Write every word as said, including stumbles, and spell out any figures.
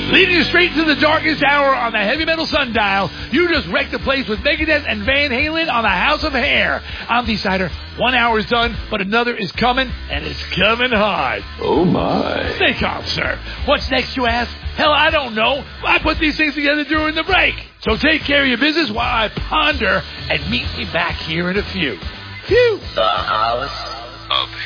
Leading you straight to the darkest hour on the heavy metal sundial, you just wrecked the place with Megadeth and Van Halen on the House of Hair. I'm Decider. One hour is done, but another is coming, and it's coming hard. Oh, my. Stay calm, sir. What's next, you ask? Hell, I don't know. I put these things together during the break. So take care of your business while I ponder, and meet me back here in a few. Phew. The House of